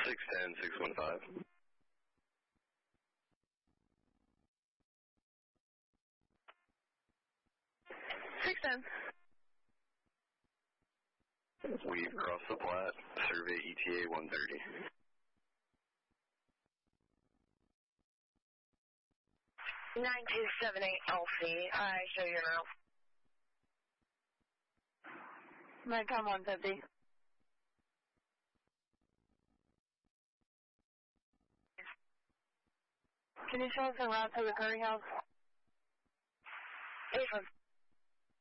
610, 615. 610. We've crossed the Platte, survey ETA 130. 9278 LC, I show you now. Nighttime 150. Can you show us en route to the Curry House? Yes,